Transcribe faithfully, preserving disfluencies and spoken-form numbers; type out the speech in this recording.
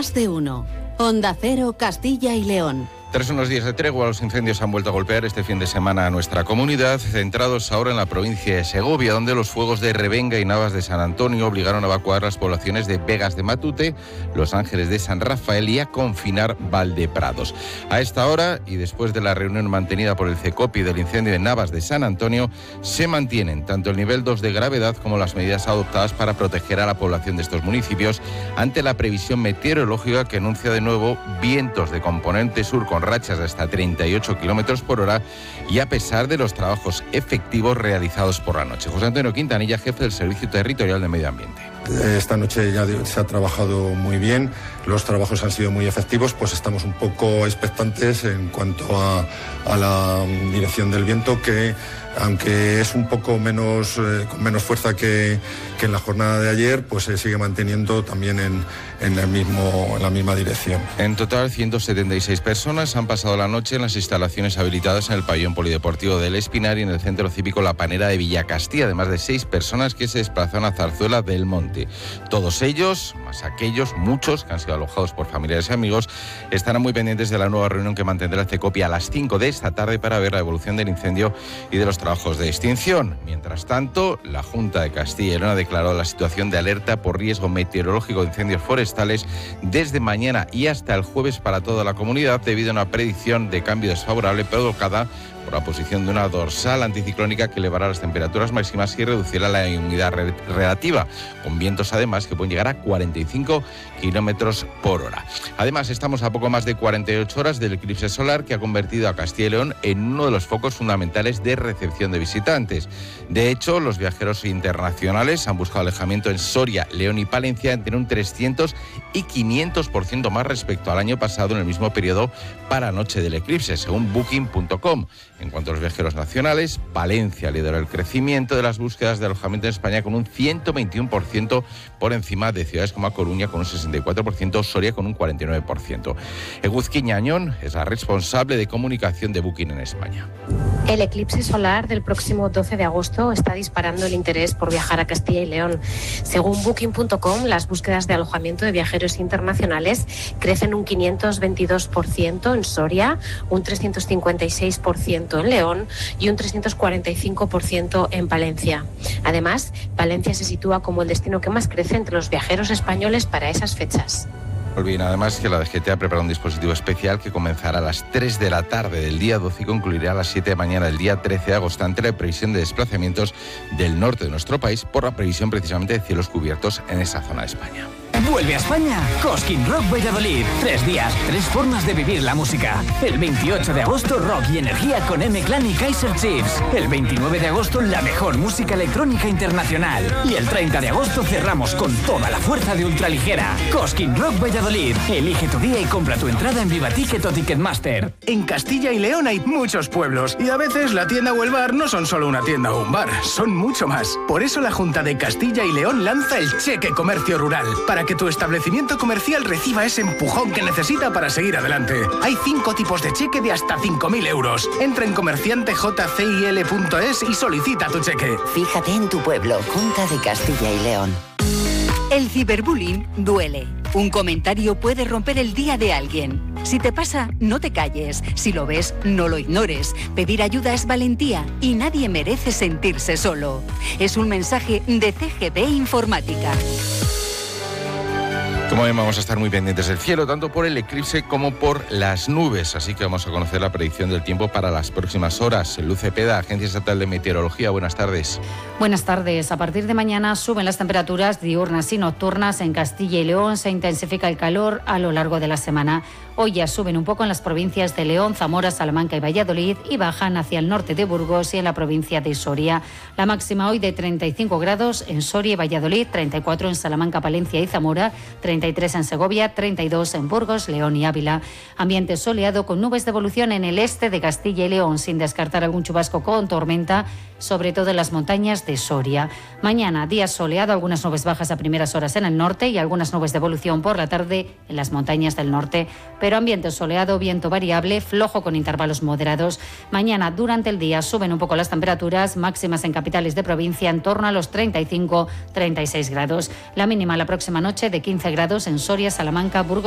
Más de uno. Onda Cero, Castilla y León. Tras unos días de tregua, los incendios han vuelto a golpear este fin de semana a nuestra comunidad, centrados ahora en la provincia de Segovia, donde los fuegos de Revenga y Navas de San Antonio obligaron a evacuar las poblaciones de Vegas de Matute, Los Ángeles de San Rafael y a confinar Valdeprados. A esta hora, y después de la reunión mantenida por el CECOPI del incendio de Navas de San Antonio, se mantienen tanto el nivel dos de gravedad como las medidas adoptadas para proteger a la población de estos municipios ante la previsión meteorológica que anuncia de nuevo vientos de componente sur con rachas de hasta treinta y ocho kilómetros por hora y a pesar de los trabajos efectivos realizados por la noche. José Antonio Quintanilla, jefe del Servicio Territorial de Medio Ambiente. Esta noche ya se ha trabajado muy bien, los trabajos han sido muy efectivos, pues estamos un poco expectantes en cuanto a, a la dirección del viento, que aunque es un poco menos, eh, con menos fuerza que, que en la jornada de ayer, pues se sigue manteniendo también en, en, el mismo, en la misma dirección. En total, ciento setenta y seis personas han pasado la noche en las instalaciones habilitadas en el pabellón polideportivo del Espinar y en el centro cívico La Panera de Villacastilla, además de seis personas que se desplazaron a Zarzuela del Monte. Todos ellos, más aquellos, muchos que han sido alojados por familiares y amigos, estarán muy pendientes de la nueva reunión que mantendrá el CECOPI a las cinco de esta tarde para ver la evolución del incendio y de los trabajos de extinción. Mientras tanto, la Junta de Castilla y León ha declarado la situación de alerta por riesgo meteorológico de incendios forestales desde mañana y hasta el jueves para toda la comunidad debido a una predicción de cambio desfavorable provocada por la posición de una dorsal anticiclónica que elevará las temperaturas máximas y reducirá la humedad re- relativa, con vientos además que pueden llegar a cuarenta y cinco kilómetros por hora. Además, estamos a poco más de cuarenta y ocho horas del eclipse solar que ha convertido a Castilla y León en uno de los focos fundamentales de recepción de visitantes. De hecho, los viajeros internacionales han buscado alojamiento en Soria, León y Palencia entre un trescientos y quinientos por ciento más respecto al año pasado en el mismo periodo para noche del eclipse, según booking punto com. En cuanto a los viajeros nacionales, Palencia lideró el crecimiento de las búsquedas de alojamiento en España con un ciento veintiuno por ciento por encima de ciudades como A Coruña con un sesenta y cuatro por ciento, Soria con un cuarenta y nueve por ciento. Eguzki Ñañón es la responsable de comunicación de Booking en España. El eclipse solar del próximo doce de agosto está disparando el interés por viajar a Castilla y León. Según booking punto com, las búsquedas de alojamiento de viajeros internacionales crecen un quinientos veintidós por ciento en Soria, un trescientos cincuenta y seis por ciento en León y un trescientos cuarenta y cinco por ciento en Palencia. Además, Palencia se sitúa como el destino que más crece entre los viajeros españoles para esas fechas. Olviden además que la D G T ha preparado un dispositivo especial que comenzará a las tres de la tarde del día doce y concluirá a las siete de la mañana del día trece de agosto ante la previsión de desplazamientos del norte de nuestro país por la previsión precisamente de cielos cubiertos en esa zona de España. Vuelve a España Cosquín Rock Valladolid. Tres días, tres formas de vivir la música. El veintiocho de agosto, rock y energía con M-Clan y Kaiser Chiefs. El veintinueve de agosto, la mejor música electrónica internacional. Y el treinta de agosto cerramos con toda la fuerza de ultraligera. Cosquín Rock Valladolid. Elige tu día y compra tu entrada en Vivaticket o Ticketmaster. En Castilla y León hay muchos pueblos y a veces la tienda o el bar no son solo una tienda o un bar, son mucho más. Por eso la Junta de Castilla y León lanza el Cheque Comercio Rural, para que tu establecimiento comercial reciba ese empujón que necesita para seguir adelante. Hay cinco tipos de cheque de hasta cinco mil euros. Entra en comerciante j c i l punto es y solicita tu cheque. Fíjate en tu pueblo, Junta de Castilla y León. El ciberbullying duele. Un comentario puede romper el día de alguien. Si te pasa, no te calles. Si lo ves, no lo ignores. Pedir ayuda es valentía y nadie merece sentirse solo. Es un mensaje de C G B Informática. Como ven, vamos a estar muy pendientes del cielo, tanto por el eclipse como por las nubes. Así que vamos a conocer la predicción del tiempo para las próximas horas. Luz Cepeda, Agencia Estatal de Meteorología, buenas tardes. Buenas tardes. A partir de mañana suben las temperaturas diurnas y nocturnas en Castilla y León. Se intensifica el calor a lo largo de la semana. Hoy ya suben un poco en las provincias de León, Zamora, Salamanca y Valladolid y bajan hacia el norte de Burgos y en la provincia de Soria. La máxima hoy de treinta y cinco grados en Soria y Valladolid, treinta y cuatro en Salamanca, Palencia y Zamora, treinta y tres en Segovia, treinta y dos en Burgos, León y Ávila. Ambiente soleado con nubes de evolución en el este de Castilla y León, sin descartar algún chubasco con tormenta, sobre todo en las montañas de Soria. Mañana, día soleado, algunas nubes bajas a primeras horas en el norte y algunas nubes de evolución por la tarde en las montañas del norte. Pero ambiente soleado, viento variable, flojo con intervalos moderados. Mañana, durante el día, suben un poco las temperaturas, máximas en capitales de provincia en torno a los treinta y cinco a treinta y seis grados. La mínima la próxima noche de quince grados en Soria, Salamanca, Burgos